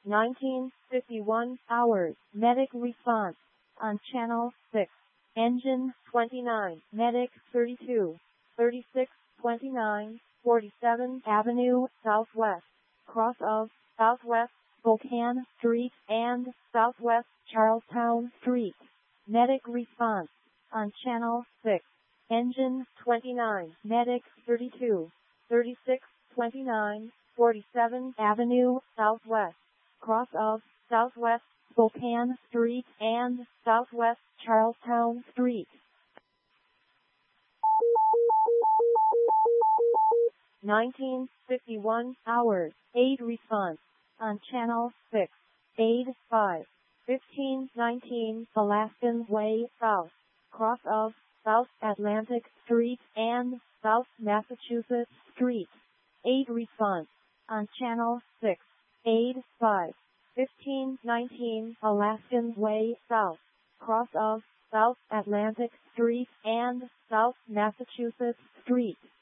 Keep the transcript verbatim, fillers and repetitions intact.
nineteen fifty-one hours. Medic response on channel six. Engine twenty-nine. Medic thirty-two, thirty-six, twenty-nine, forty-seven Avenue Southwest. Cross of Southwest Spokane Street and Southwest Charlestown Street. Medic response on channel six. Engine twenty-nine. Medic thirty-two, thirty-six, twenty-nine, forty-seven Avenue Southwest. Cross of Southwest Spokane Street and Southwest Charlestown Street. nineteen fifty-one hours. Aid response on channel six. Aid five, fifteen nineteen Alaskan Way South. Cross of South Atlantic Street and South Massachusetts Street. Aid response on channel six. Aid five, fifteen nineteen Alaskan Way South. Cross of South Atlantic Street and South Massachusetts Street.